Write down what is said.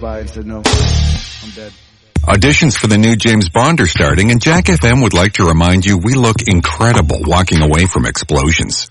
by and said, no, I'm dead. Auditions for the new James Bond are starting, and Jack FM would like to remind you we look incredible walking away from explosions.